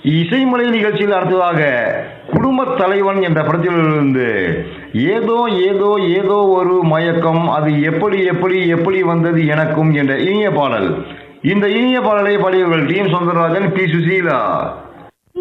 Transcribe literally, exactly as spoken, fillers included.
இசைமலை நிகழ்ச்சியில் அடுத்ததாக குடும்ப தலைவன் என்ற படத்திலிருந்து ஏதோ ஏதோ ஏதோ ஒரு மயக்கம், அது எப்படி எப்படி எப்படி வந்தது எனக்கும் என்ற இனிய பாடல். இந்த இனிய பாடலை பாடியவர்கள் D M Soundararajan, B Susheela.